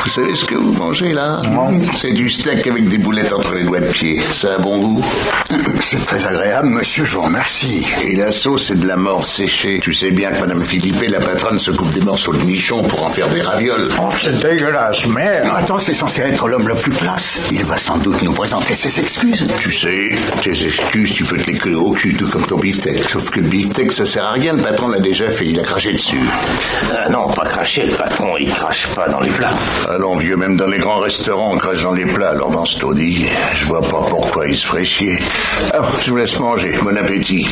Vous savez ce que vous mangez là ? C'est du steak avec des boulettes entre les doigts de pied. Ça a bon goût ? C'est très agréable, monsieur, je vous remercie. Et la sauce, c'est de la morve séchée. Tu sais bien que Madame Philippe, la patronne, se coupe des morceaux de nichon pour en faire des ravioles. Oh, c'est dégueulasse, merde. Attends, c'est censé être l'homme le plus classe. Il va sans doute nous présenter ses excuses. Tu sais, tes excuses, tu peux te les coller au cul, tout comme ton beefsteak. Sauf que le beefsteak, ça sert à rien. Le patron l'a déjà fait, il a craché dessus. Non, pas cracher, le patron, il crache pas dans les plats. Allons, vieux, même dans les grands restaurants, on crache dans les plats. Alors dans ce taudis, je vois pas pourquoi il se ferait chier. Alors, je vous laisse manger. Bon appétit.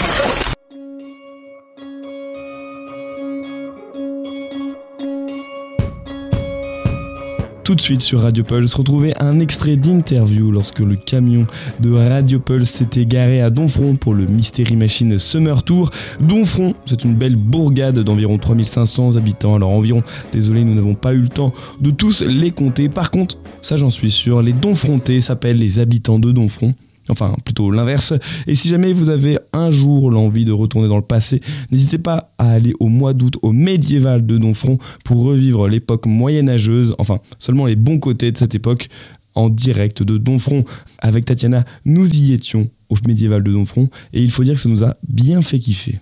Tout de suite sur Radio Pulse, retrouvez un extrait d'interview lorsque le camion de Radio Pulse s'était garé à Domfront pour le Mystery Machine Summer Tour. Domfront, c'est une belle bourgade d'environ 3500 habitants. Alors environ, désolé, nous n'avons pas eu le temps de tous les compter. Par contre, ça j'en suis sûr, les Domfrontais s'appellent les habitants de Domfront. Enfin, plutôt l'inverse. Et si jamais vous avez un jour l'envie de retourner dans le passé, n'hésitez pas à aller au mois d'août au médiéval de Domfront pour revivre l'époque moyenâgeuse, enfin, seulement les bons côtés de cette époque, en direct de Domfront. Avec Tatiana, nous y étions au médiéval de Domfront et il faut dire que ça nous a bien fait kiffer.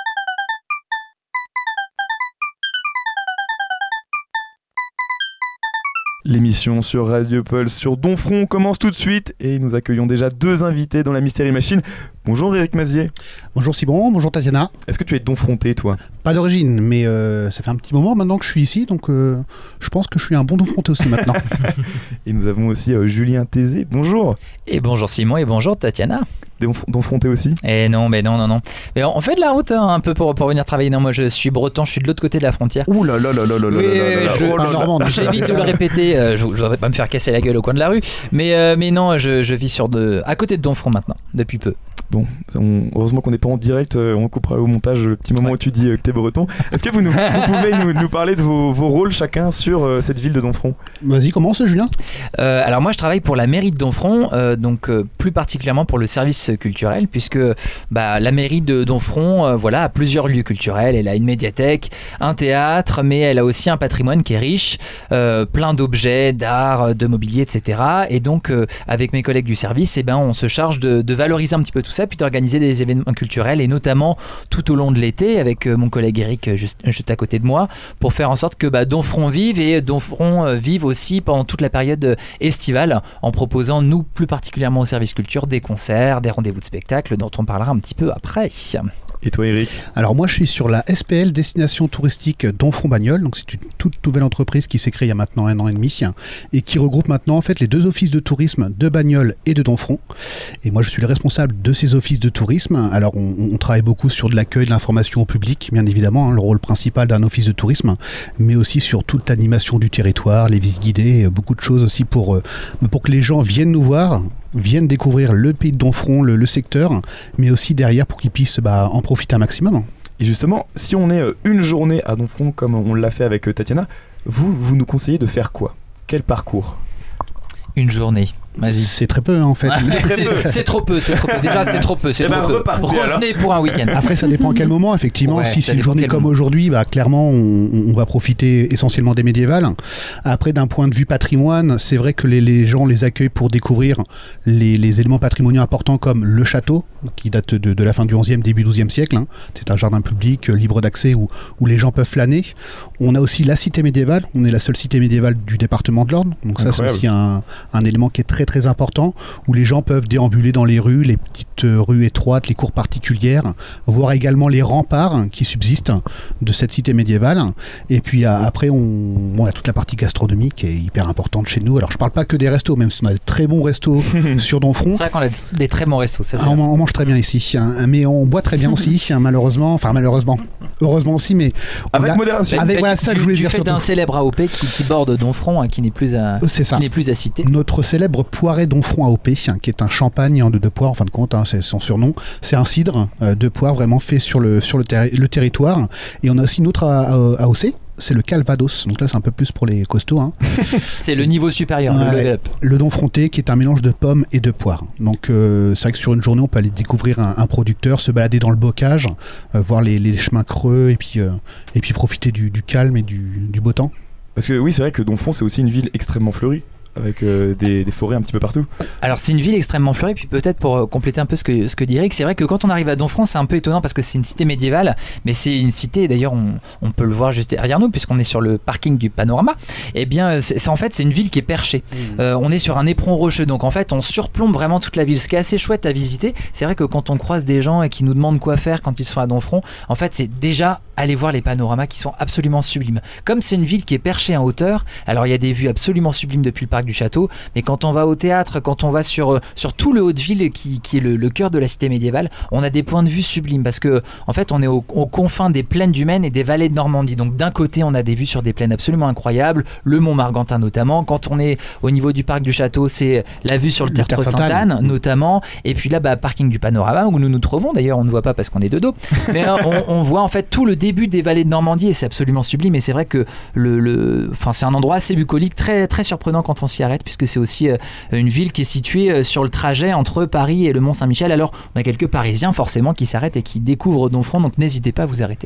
L'émission sur Radio Pulse sur Domfront commence tout de suite et nous accueillons déjà 2 invités dans la Mystery Machine. Bonjour Éric Mazier. Bonjour Simon, bonjour Tatiana. Est-ce que tu es Domfrontais toi ? Pas d'origine, mais ça fait un petit moment maintenant que je suis ici, donc je pense que je suis un bon Domfrontais aussi maintenant. Et nous avons aussi Julien Tézé. Bonjour. Et bonjour Simon et bonjour Tatiana. Domfrontais aussi ? Et non. Mais on fait de la route un peu pour venir travailler. Non, moi je suis breton, je suis de l'autre côté de la frontière. Ouh là là là là là là là. J'évite de le répéter, je voudrais pas me faire casser la gueule au coin de la rue, mais non, je vis à côté de Domfront maintenant, depuis peu. Bon, heureusement qu'on n'est pas en direct, on coupera au montage le petit moment où tu dis que t'es breton. Est-ce que vous pouvez nous parler de vos rôles chacun sur cette ville de Domfront ? Vas-y, commence Julien. Alors moi je travaille pour la mairie de Domfront, donc plus particulièrement pour le service culturel, puisque la mairie de Domfront a plusieurs lieux culturels. Elle a une médiathèque, un théâtre, mais elle a aussi un patrimoine qui est riche, plein d'objets, d'art, de mobilier, etc. Et donc avec mes collègues du service, on se charge de valoriser un petit peu tout ça, puis d'organiser des événements culturels, et notamment tout au long de l'été avec mon collègue Eric juste à côté de moi, pour faire en sorte que Domfront vive, et Domfront vive aussi pendant toute la période estivale, en proposant, nous plus particulièrement au service culture, des concerts, des rendez-vous de spectacle dont on parlera un petit peu après. Et toi Eric ? Alors moi je suis sur la SPL Destination Touristique Domfront-Bagnols, donc c'est une toute nouvelle entreprise qui s'est créée il y a maintenant 1 an et demi et qui regroupe maintenant en fait les 2 offices de tourisme de Bagnols et de Domfront. Et moi je suis le responsable de ces offices de tourisme. Alors on travaille beaucoup sur de l'accueil, de l'information au public, bien évidemment, le rôle principal d'un office de tourisme, mais aussi sur toute l'animation du territoire, les visites guidées, beaucoup de choses aussi pour que les gens viennent nous voir, viennent découvrir le pays de Domfront, le secteur, mais aussi derrière pour qu'ils puissent en profiter un maximum. Et justement, si on est une journée à Domfront comme on l'a fait avec Tatiana, vous nous conseillez de faire quoi ? Quel parcours ? Une journée. Vas-y. C'est très peu en fait. C'est trop peu. Déjà c'est trop peu. Revenez pour un week-end. Après ça dépend à quel moment effectivement. Ouais, si c'est une journée comme aujourd'hui, clairement on va profiter essentiellement des médiévales. Après d'un point de vue patrimoine, c'est vrai que les gens les accueillent pour découvrir les éléments patrimoniaux importants comme le château qui date de la fin du 11e, début 12e siècle. C'est un jardin public libre d'accès où les gens peuvent flâner. On a aussi la cité médiévale. On est la seule cité médiévale du département de l'Orne. Donc ça c'est aussi un élément qui est très important, où les gens peuvent déambuler dans les rues, les petites rues étroites, les cours particulières, voir également les remparts qui subsistent de cette cité médiévale. Et puis après, on a toute la partie gastronomique qui est hyper importante chez nous. Alors je parle pas que des restos, même si on a de très bons restos sur Domfront. C'est vrai qu'on a des très bons restos. Ça, on mange très bien ici, mais on boit très bien aussi, malheureusement, heureusement aussi, mais avec modération. Ça que je voulais dire. Tu fais d'un célèbre AOP qui borde Domfront, qui n'est plus à citer. Notre célèbre Poiret Domfront AOP, qui est un champagne de poire, en fin de compte, c'est son surnom. C'est un cidre de poire vraiment fait sur le territoire. Et on a aussi une autre AOC, c'est le Calvados. Donc là, c'est un peu plus pour les costauds. C'est le niveau supérieur, le level up. Le Domfrontais, qui est un mélange de pommes et de poire. Donc c'est vrai que sur une journée, on peut aller découvrir un producteur, se balader dans le bocage, voir les chemins creux et puis profiter du calme et du beau temps. Parce que oui, c'est vrai que Donfront, c'est aussi une ville extrêmement fleurie, avec des forêts un petit peu partout. Alors c'est une ville extrêmement fleurie, puis peut-être pour compléter un peu ce que dit Eric, c'est vrai que quand on arrive à Donfront, c'est un peu étonnant parce que c'est une cité médiévale, mais c'est une cité, d'ailleurs on peut le voir juste derrière nous puisqu'on est sur le parking du Panorama. Et bien en fait c'est une ville qui est perchée. On est sur un éperon rocheux, donc en fait on surplombe vraiment toute la ville, ce qui est assez chouette à visiter. C'est vrai que quand on croise des gens et qui nous demandent quoi faire quand ils sont à Donfront, en fait c'est déjà aller voir les panoramas qui sont absolument sublimes. Comme c'est une ville qui est perchée en hauteur, alors il y a des vues absolument sublimes depuis le parc du château, mais quand on va au théâtre, quand on va sur tout le Haut-de-Ville qui est le cœur de la cité médiévale, on a des points de vue sublimes parce que en fait on est aux confins des plaines du Maine et des vallées de Normandie. Donc d'un côté on a des vues sur des plaines absolument incroyables, le Mont Margantin notamment. Quand on est au niveau du parc du château, c'est la vue sur le Tertre Sainte-Anne notamment, et puis là parking du Panorama où nous nous trouvons. D'ailleurs on ne voit pas parce qu'on est de dos, mais on voit en fait tout le début des vallées de Normandie et c'est absolument sublime. Et c'est vrai que c'est un endroit assez bucolique, très, très surprenant quand on s'y arrête, puisque c'est aussi une ville qui est située sur le trajet entre Paris et le Mont-Saint-Michel. Alors on a quelques Parisiens forcément qui s'arrêtent et qui découvrent Donfront, donc n'hésitez pas à vous arrêter.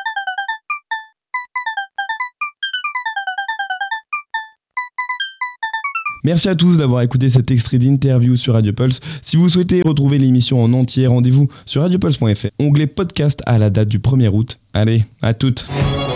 Merci à tous d'avoir écouté cet extrait d'interview sur Radio Pulse. Si vous souhaitez retrouver l'émission en entier, rendez-vous sur radiopulse.fr, onglet podcast à la date du 1er août. Allez, à toutes.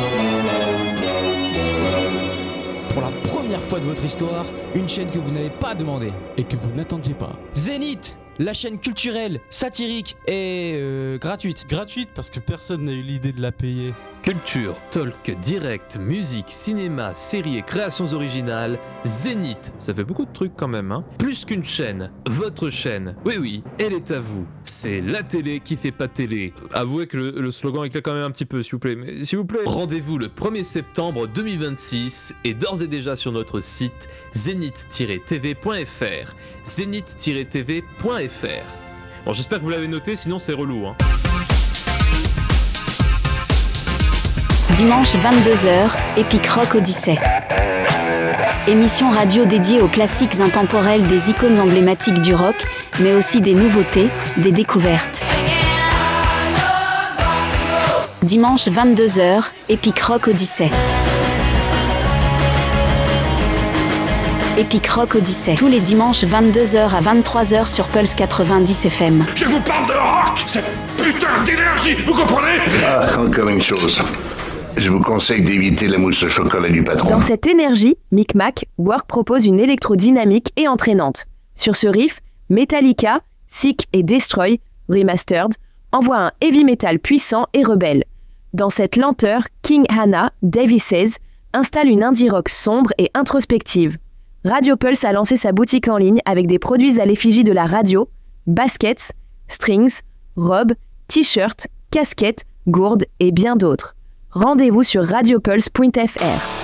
Pour la première fois de votre histoire, une chaîne que vous n'avez pas demandé et que vous n'attendiez pas. Zénith, la chaîne culturelle, satirique et gratuite. Gratuite parce que personne n'a eu l'idée de la payer. Culture, talk, direct, musique, cinéma, séries et créations originales, Zénith, ça fait beaucoup de trucs quand même, hein. Plus qu'une chaîne, votre chaîne, oui, elle est à vous. C'est la télé qui fait pas télé. Avouez que le slogan éclate quand même un petit peu, s'il vous plaît. Mais s'il vous plaît, rendez-vous le 1er septembre 2026 et d'ores et déjà sur notre site zénith-tv.fr. Zénith-tv.fr. Bon, j'espère que vous l'avez noté, sinon c'est relou, hein. Dimanche 22h, Epic Rock Odyssey. Émission radio dédiée aux classiques intemporels des icônes emblématiques du rock, mais aussi des nouveautés, des découvertes. Dimanche 22h, Epic Rock Odyssey. Epic Rock Odyssey. Tous les dimanches 22h à 23h sur Pulse 90 FM. Je vous parle de rock, cette putain d'énergie, vous comprenez? Ah, encore une chose. Je vous conseille d'éviter la mousse au chocolat du patron. Dans cette énergie, Micmac, Work propose une électro-dynamique et entraînante. Sur ce riff, Metallica, Sick et Destroy, Remastered, envoient un heavy metal puissant et rebelle. Dans cette lenteur, King Hannah, Davey Says, installe une indie rock sombre et introspective. Radio Pulse a lancé sa boutique en ligne avec des produits à l'effigie de la radio, baskets, strings, robes, t-shirts, casquettes, gourdes et bien d'autres. Rendez-vous sur radiopulse.fr.